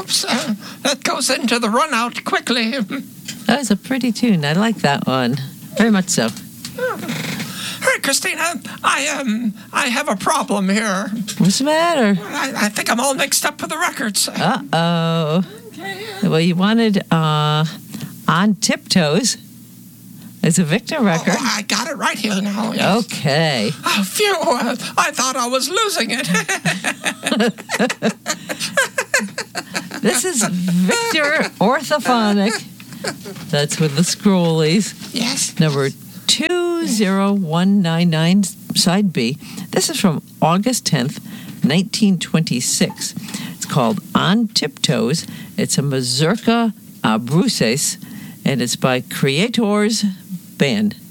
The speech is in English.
Oops, that goes into the run out quickly. That was a pretty tune. I like that one. Very much so. Hey, Christina, I have a problem here. What's the matter? I think I'm all mixed up with the records. Uh-oh. Okay. Well, you wanted On Tiptoes. It's a Victor record. Oh, I got it right here now. Yes. Okay. Oh, phew. I thought I was losing it. This is Victor Orthophonic. That's with the Scrollies. Yes. Number 20199, side B. This is from August 10th, 1926. It's called On Tiptoes. It's a mazurka a Bruces, and it's by Creators Band.